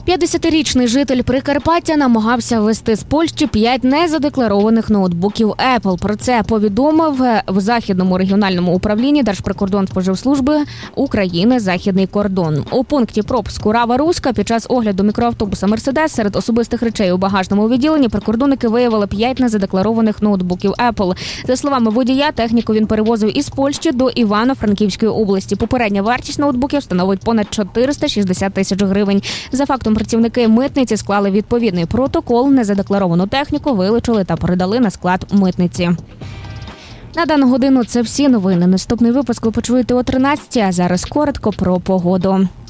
50-річний житель Прикарпаття намагався ввести з Польщі 5 незадекларованих ноутбуків Apple. Про це повідомив в Західному регіональному управлінні Держприкордонспоживслужби України «Західний кордон». У пункті пропуску Рава-Руська під час огляду мікроавтобуса «Мерседес» серед особистих речей у багажному відділенні прикордонники виявили 5 незадекларованих ноутбуків Apple. За словами водія, техніку він перевозив із Польщі до Івано-Франківської області. Попередня вартість ноутбуків становить понад 460 тисяч гривень. За фактом працівники митниці склали відповідний протокол, незадекларовану техніку вилучили та передали на склад митниці. На дану годину це всі новини. Наступний випуск ви почуєте о 13-й, а зараз коротко про погоду.